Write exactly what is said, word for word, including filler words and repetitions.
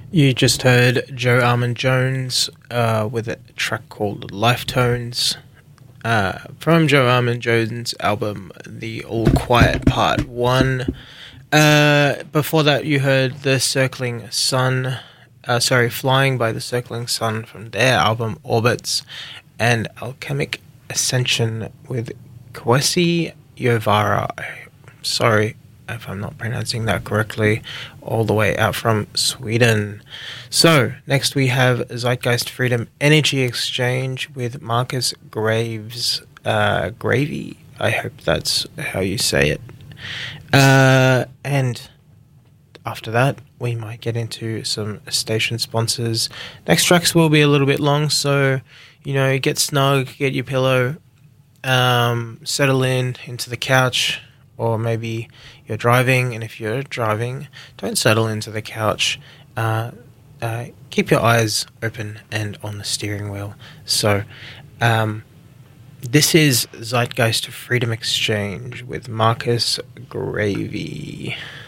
You just heard Joe Armand Jones uh, with a track called Life Tones uh, from Joe Armand Jones' album The All Quiet Part one. Uh, before that, you heard The Circling Sun, uh, sorry, Flying by The Circling Sun from their album Orbits, and Alchemic Ascension with Kwesi Yovara. Sorry if I'm not pronouncing that correctly, all the way out from Sweden. So, next we have Zeitgeist Freedom Energy Exchange with Marcus Graves. Uh, Gravy, I hope that's how you say it. Uh, and after that, we might get into some station sponsors. Next tracks will be a little bit long, so, you know, get snug, get your pillow, um, settle in into the couch, or maybe you're driving, and if you're driving, don't settle into the couch. Uh, uh, keep your eyes open and on the steering wheel. So, um, this is Zeitgeist Freedom Exchange with Marcus Gravy.